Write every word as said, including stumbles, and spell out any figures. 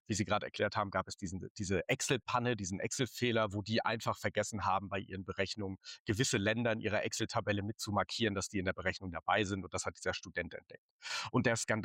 wie Sie gerade erklärt haben, gab es diesen, diese Excel-Panne, diesen Excel-Fehler, wo die einfach vergessen haben, bei ihren Berechnungen gewisse Länder in ihrer Excel-Tabelle mitzumarkieren, dass die in der Berechnung dabei sind. Und das hat dieser Student entdeckt. Und der Skandal